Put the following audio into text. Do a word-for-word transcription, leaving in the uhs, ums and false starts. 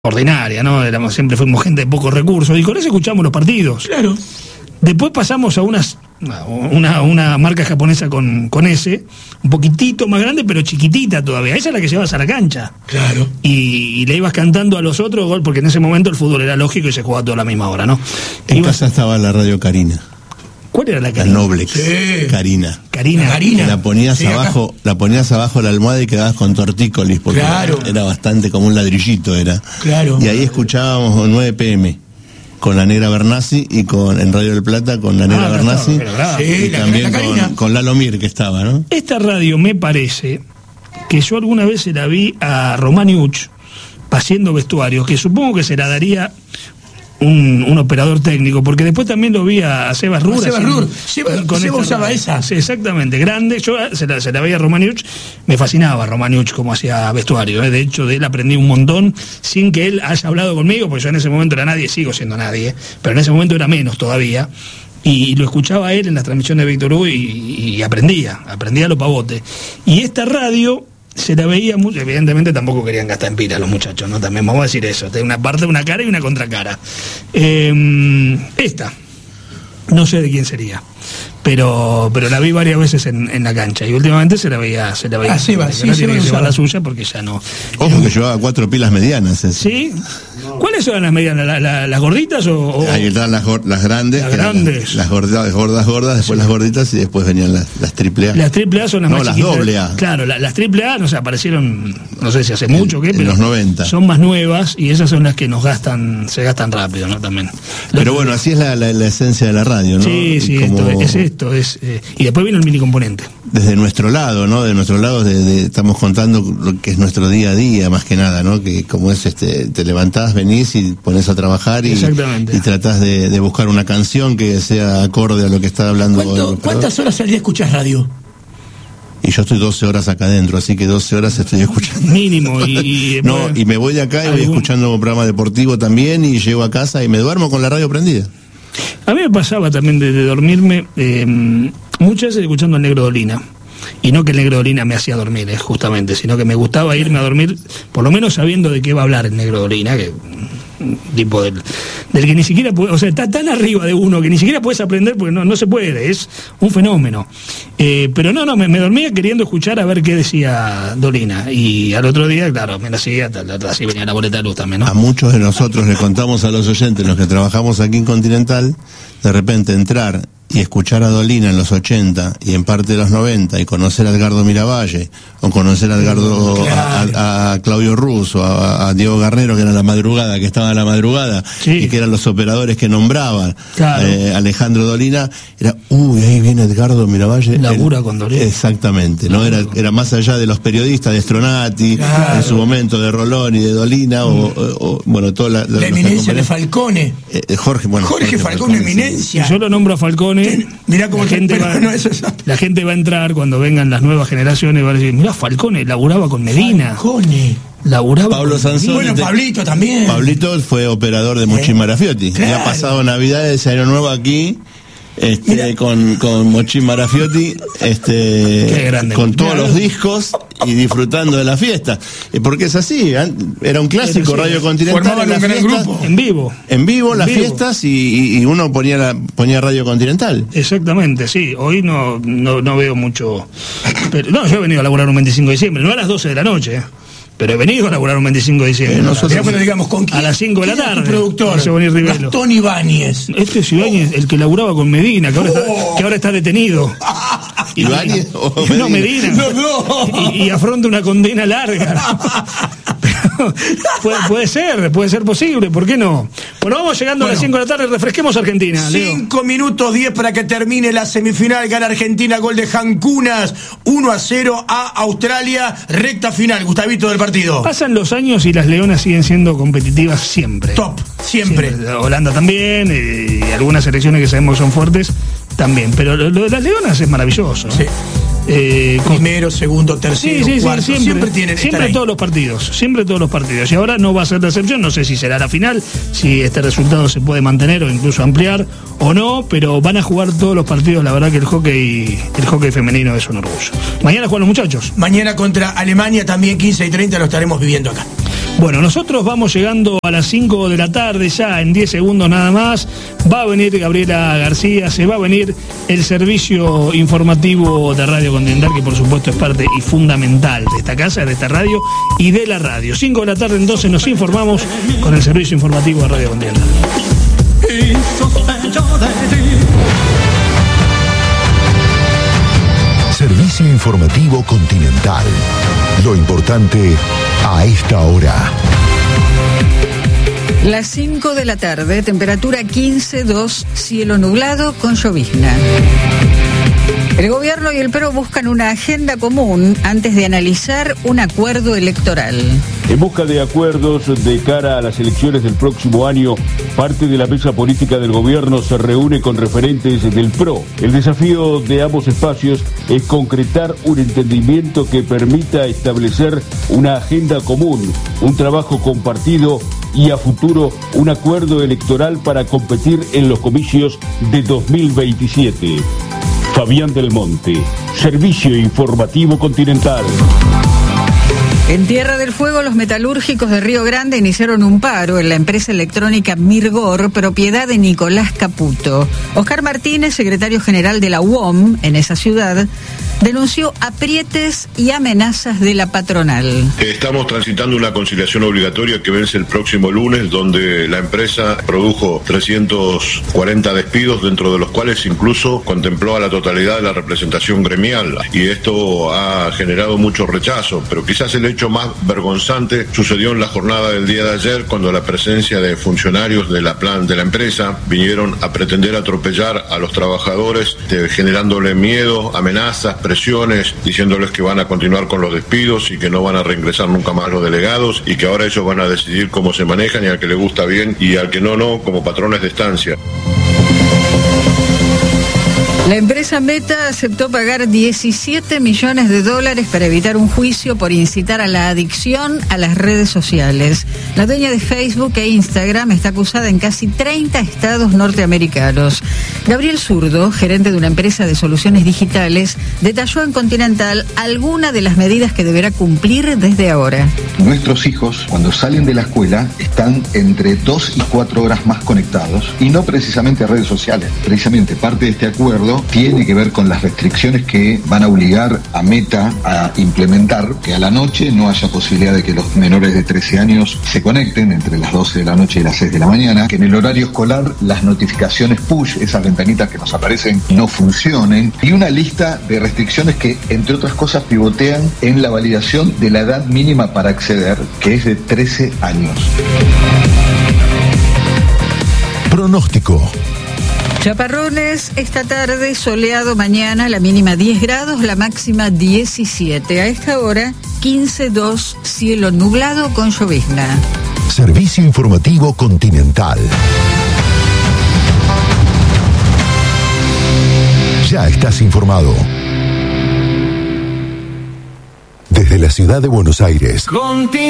ordinaria, ¿no? Éramos, siempre fuimos gente de pocos recursos y con eso escuchamos los partidos. Claro. Después pasamos a unas una, una marca japonesa con, con S, un poquitito más grande, pero chiquitita todavía. Esa es la que llevas a la cancha. Claro. Y, y le ibas cantando a los otros gol, porque en ese momento el fútbol era lógico y se jugaba toda a la misma hora, ¿no? En ibas... casa estaba la radio Carina. ¿Cuál era la Carina? La Noblex. Sí. Carina. Carina. La Carina. La ponías Sí, abajo, la ponías abajo de la almohada y quedabas con tortícolis, porque Claro. era bastante como un ladrillito era. Claro. Y ahí escuchábamos nueve pe eme con la Negra Bernasi y con en Radio del Plata con la Negra Ah, Bernasi claro, claro. Sí, y la- también la Carina. con, con Lalo Mir, que estaba, ¿no? Esta radio me parece que yo alguna vez se la vi a Romani Uch haciendo vestuarios, que supongo que se la daría un, un operador técnico, porque después también lo vi a Sebas Rur. A Sebas haciendo- Rur. Seba- con Seba esta usaba radio. esa. Sí, exactamente, grande. Yo se la, se la veía a Romani Uch, me fascinaba Romani Uch como hacía vestuario. ¿eh? De hecho, de él aprendí un montón sin que él haya hablado conmigo, porque yo en ese momento era nadie, sigo siendo nadie, ¿eh? Pero en ese momento era menos todavía. Y lo escuchaba a él en las transmisiones de Víctor Hugo y, y aprendía, aprendía lo pavote. Y esta radio se la veía mucho, evidentemente tampoco querían gastar en pila los muchachos, ¿no? También vamos a decir eso, tiene una parte, una cara y una contracara. Eh, esta, no sé de quién sería, pero pero la vi varias veces en, en la cancha y últimamente se la veía, se la veía. Ah, Seba, sí, no Seba tiene que lo llevar usaba. la suya porque ya no. Ojo que llevaba cuatro pilas medianas. ese. ¿Sí? ¿Cuáles son las medianas? ¿La- la- ¿Las gorditas o...? o- Ahí estaban las, gor- las grandes, Las que eran grandes. Las, las gordas, gordas, gordas, después las gorditas y después venían las, las triple A. Las triple A son las No, más las chiquitas. doble A. Claro, la- las triple A, no sé, aparecieron, no sé si hace mucho o qué, en pero los noventa. son más nuevas y esas son las que nos gastan, se gastan rápido, ¿no? También. Pero bueno, así es la, la, la esencia de la radio, ¿no? Sí, Y sí, como esto, es esto. Es, eh, y después vino el mini componente. desde nuestro lado, ¿no? De nuestro lado de, de- estamos contando lo que es nuestro día a día, más que nada, ¿no? Que como es, este, te levantás, venís y pones a trabajar y, Exactamente. y tratás de, de buscar una canción que sea acorde a lo que está hablando. el ¿Cuánto- operador. ¿Cuántas horas al día escuchas radio? Y yo estoy doce horas acá adentro, así que doce horas estoy escuchando. Mínimo. Y, y No, después- y me voy de acá y voy algún- escuchando un programa deportivo también y llego a casa y me duermo con la radio prendida. A mí me pasaba también de, de dormirme eh, muchas veces escuchando al Negro Dolina. Y no que el Negro Dolina me hacía dormir, eh, justamente, sino que me gustaba irme a dormir, por lo menos sabiendo de qué va a hablar el Negro Dolina, que mm, tipo del, del que ni siquiera puede, o sea, está tan arriba de uno que ni siquiera puedes aprender porque no, no se puede, es un fenómeno. Eh, pero no, no, me, me dormía queriendo escuchar a ver qué decía Dolina. Y al otro día, claro, me la hacía, así venía la boleta de luz también, ¿no? A muchos de nosotros le contamos a los oyentes, los que trabajamos aquí en Continental, de repente entrar y escuchar a Dolina en los ochenta y en parte de los noventa y conocer a Edgardo Miravalle o conocer a Edgardo Claro. a, a Claudio Russo, a, a Diego Garnero, que era la madrugada, que estaba a la madrugada, Sí. y que eran los operadores que nombraban, Claro. eh, Alejandro Dolina, era, uy, ahí viene Edgardo Miravalle. Labura El- con Dolina. Exactamente, ¿no? Era, era más allá de los periodistas, de Stronati, Claro. en su momento de Rolón y de Dolina, o, o- o, bueno, toda la, La los eminencia de acompañantes. Falcone. Eh, Jorge, bueno, Jorge Falcone, sí. eminencia. Yo lo nombro a Falcone. Mirá cómo la te- gente, pero va, no, eso es- la gente va a entrar cuando vengan las nuevas generaciones y va a decir, mirá, Falcone laburaba con Medina. Falcone. Laburaba Pablo con Sansón. Bueno, te- Pablito también. Pablito fue operador de Mochín Marafiotti. Y Claro. ha pasado Navidades, año nuevo aquí, este, Mira. con, con Mochín Marafiotti, este, Qué grande. con todos Claro. los discos y disfrutando de la fiesta. Eh, Porque es así, an- era un clásico, Era así. Radio Continental. Formaban en las un gran fiestas, grupo. En vivo. En vivo, En las vivo. fiestas, y, y- y uno ponía, la, ponía Radio Continental. Exactamente, sí. Hoy no, no, no veo mucho. Pero, no, yo he venido a laburar un veinticinco de diciembre, no a las doce de la noche, ¿eh? Pero he venido a laburar un veinticinco de diciembre. Eh, nosotros- Ya, pero digamos, ¿con quién? A las cinco de la ¿Quién era tarde. tu productor? José Bonilla Rivelo. Gastón Ibáñez. Este es Ibáñez, el que laburaba con Medina, que ahora, está, Oh. que ahora está detenido. Y- ¿Ibáñez o No, Medina. Los dos. Y, y afronta una condena larga. Pero puede, puede ser, puede ser posible, ¿por qué no? Bueno, vamos llegando a las Bueno. cinco de la tarde, refresquemos Argentina, Leo. Cinco minutos diez para que termine la semifinal. Gana Argentina, gol de Jancunas. uno a cero a Australia. Recta final, Gustavito, del partido. Pasan los años y las leonas siguen siendo competitivas siempre. Top, siempre. Siempre. Holanda también, eh, y algunas selecciones que sabemos son fuertes también. Pero lo, lo de las leonas es maravilloso. ¿no? Sí. Eh, con- Primero, segundo, tercero, Sí, sí, sí, cuarto. siempre, Siempre tienen estar siempre ahí. todos los partidos, siempre todos los partidos. Y ahora no va a ser la excepción, no sé si será la final, si este resultado se puede mantener o incluso ampliar o no, pero van a jugar todos los partidos. La verdad que el hockey, el hockey femenino es un orgullo. Mañana juegan los muchachos. Mañana contra Alemania, también quince y treinta, lo estaremos viviendo acá. Bueno, nosotros vamos llegando a las cinco de la tarde, ya en diez segundos nada más. Va a venir Gabriela García, se va a venir el servicio informativo de Radio Continental, que por supuesto es parte y fundamental de esta casa, de esta radio y de la radio. cinco de la tarde entonces nos informamos con el servicio informativo de Radio Continental. Servicio informativo Continental. Lo importante a esta hora. Las cinco de la tarde, temperatura quince dos, cielo nublado con llovizna. El gobierno y el P R O buscan una agenda común antes de analizar un acuerdo electoral. En busca de acuerdos de cara a las elecciones del próximo año, parte de la mesa política del gobierno se reúne con referentes del P R O. El desafío de ambos espacios es concretar un entendimiento que permita establecer una agenda común, un trabajo compartido y a futuro un acuerdo electoral para competir en los comicios de dos mil veintisiete. Fabián del Monte, Servicio Informativo Continental. En Tierra del Fuego, los metalúrgicos de Río Grande iniciaron un paro en la empresa electrónica Mirgor, propiedad de Nicolás Caputo. Oscar Martínez, secretario general de la U O M en esa ciudad, denunció aprietes y amenazas de la patronal. Estamos transitando una conciliación obligatoria que vence el próximo lunes, donde la empresa produjo trescientos cuarenta despidos, dentro de los cuales incluso contempló a la totalidad de la representación gremial. Y esto ha generado mucho rechazo, pero quizás el hecho más vergonzante sucedió en la jornada del día de ayer, cuando la presencia de funcionarios de la plan de la empresa vinieron a pretender atropellar a los trabajadores, eh, generándole miedo, amenazas, presiones, diciéndoles que van a continuar con los despidos y que no van a reingresar nunca más los delegados y que ahora ellos van a decidir cómo se manejan, y al que le gusta bien y al que no, no, como patrones de estancia. La empresa Meta aceptó pagar diecisiete millones de dólares para evitar un juicio por incitar a la adicción a las redes sociales. La dueña de Facebook e Instagram está acusada en casi treinta estados norteamericanos. Gabriel Zurdo, gerente de una empresa de soluciones digitales, detalló en Continental algunas de las medidas que deberá cumplir desde ahora. Nuestros hijos, cuando salen de la escuela, están entre dos y cuatro horas más conectados, y no precisamente a redes sociales. Precisamente parte de este acuerdo tiene que ver con las restricciones que van a obligar a Meta a implementar, que a la noche no haya posibilidad de que los menores de trece años se conecten entre las doce de la noche y las seis de la mañana, que en el horario escolar las notificaciones push, esas ventanitas que nos aparecen, no funcionen, y una lista de restricciones que, entre otras cosas, pivotean en la validación de la edad mínima para acceder, que es de trece años. Pronóstico. Chaparrones esta tarde, soleado mañana, la mínima diez grados, la máxima diecisiete. A esta hora, quince dos, cielo nublado con llovizna. Servicio Informativo Continental. Ya estás informado. Desde la ciudad de Buenos Aires.